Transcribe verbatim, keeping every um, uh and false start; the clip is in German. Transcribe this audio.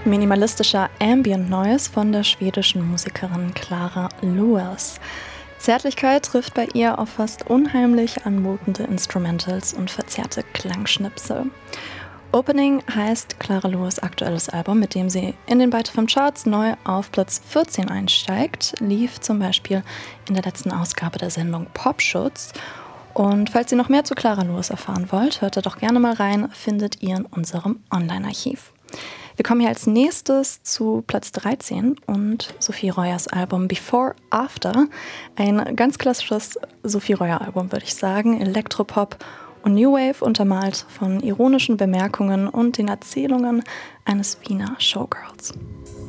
Minimalistischer Ambient Noise von der schwedischen Musikerin Clara Lewis. Zärtlichkeit trifft bei ihr auf fast unheimlich anmutende Instrumentals und verzerrte Klangschnipsel. Opening heißt Clara Lewis' aktuelles Album, mit dem sie in den Byte F M Charts neu auf Platz vierzehn einsteigt, lief zum Beispiel in der letzten Ausgabe der Sendung Popschutz. Und falls ihr noch mehr zu Clara Lewis erfahren wollt, hört da doch gerne mal rein, findet ihr in unserem Online-Archiv. Wir kommen hier als nächstes zu Platz dreizehn und Sophie Reuers Album Before After. Ein ganz klassisches Sophie Reuer Album, würde ich sagen. Elektropop und New Wave untermalt von ironischen Bemerkungen und den Erzählungen eines Wiener Showgirls.